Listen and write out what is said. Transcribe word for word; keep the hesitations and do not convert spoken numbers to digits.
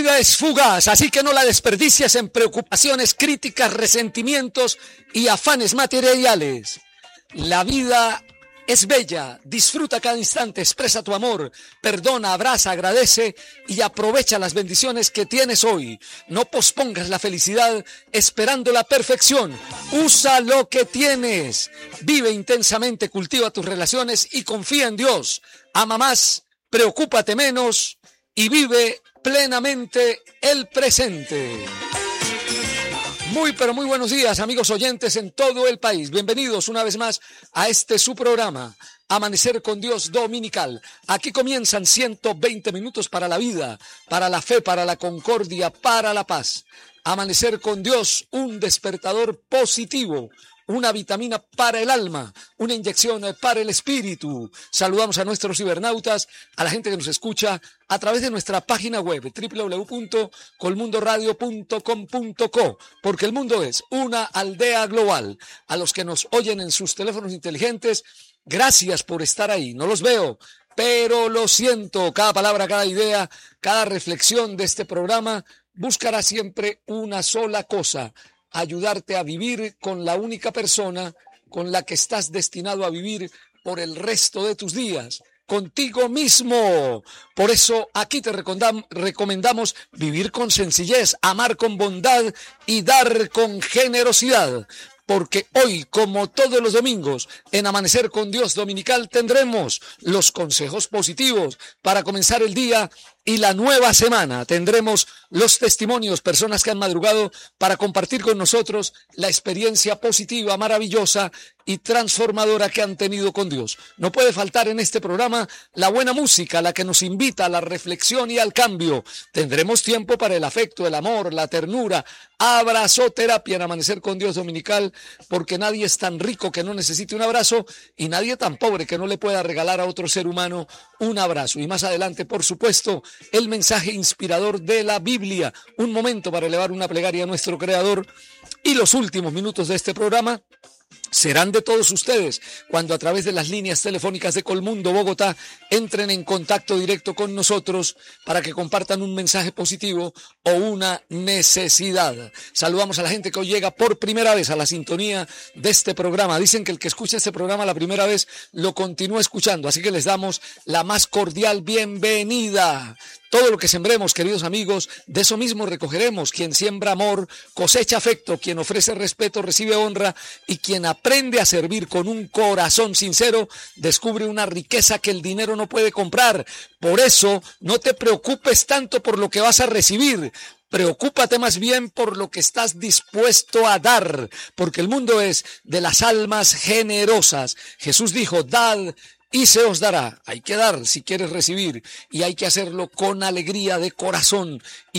La vida es fugaz, así que no la desperdicies en preocupaciones, críticas, resentimientos y afanes materiales. La vida es bella, disfruta cada instante, expresa tu amor, perdona, abraza, agradece y aprovecha las bendiciones que tienes hoy. No pospongas la felicidad esperando la perfección. Usa lo que tienes. Vive intensamente, cultiva tus relaciones y confía en Dios. Ama más, preocúpate menos y vive plenamente el presente. Muy pero muy buenos días, amigos oyentes en todo el país. Bienvenidos una vez más a este su programa, Amanecer con Dios Dominical. Aquí comienzan ciento veinte minutos para la vida, para la fe, para la concordia, para la paz. Amanecer con Dios, un despertador positivo, una vitamina para el alma, una inyección para el espíritu. Saludamos a nuestros cibernautas, a la gente que nos escucha a través de nuestra página web doble u doble u doble u punto colmundoradio punto com punto co, porque el mundo es una aldea global. A los que nos oyen en sus teléfonos inteligentes, gracias por estar ahí. No los veo, pero lo siento. Cada palabra, cada idea, cada reflexión de este programa buscará siempre una sola cosa: ayudarte a vivir con la única persona con la que estás destinado a vivir por el resto de tus días, contigo mismo. Por eso aquí te recomendamos vivir con sencillez, amar con bondad y dar con generosidad. Porque hoy, como todos los domingos, en Amanecer con Dios Dominical tendremos los consejos positivos para comenzar el día y la nueva semana. Tendremos los testimonios, personas que han madrugado para compartir con nosotros la experiencia positiva, maravillosa y transformadora que han tenido con Dios. No puede faltar en este programa la buena música, la que nos invita a la reflexión y al cambio. Tendremos tiempo para el afecto, el amor, la ternura, abrazoterapia en Amanecer con Dios Dominical, porque nadie es tan rico que no necesite un abrazo y nadie tan pobre que no le pueda regalar a otro ser humano un abrazo. Y más adelante, por supuesto, el mensaje inspirador de la Biblia, un momento para elevar una plegaria a nuestro Creador. Y los últimos minutos de este programa serán de todos ustedes, cuando a través de las líneas telefónicas de Colmundo, Bogotá, entren en contacto directo con nosotros para que compartan un mensaje positivo o una necesidad. Saludamos a la gente que hoy llega por primera vez a la sintonía de este programa. Dicen que el que escucha este programa la primera vez lo continúa escuchando, así que les damos la más cordial bienvenida. Todo lo que sembremos, queridos amigos, de eso mismo recogeremos. Quien siembra amor, cosecha afecto. Quien ofrece respeto, recibe honra. Y quien aprende a servir con un corazón sincero, descubre una riqueza que el dinero no puede comprar. Por eso, no te preocupes tanto por lo que vas a recibir. Preocúpate más bien por lo que estás dispuesto a dar, porque el mundo es de las almas generosas. Jesús dijo: dad y se os dará. Hay que dar si quieres recibir, y hay que hacerlo con alegría de corazón y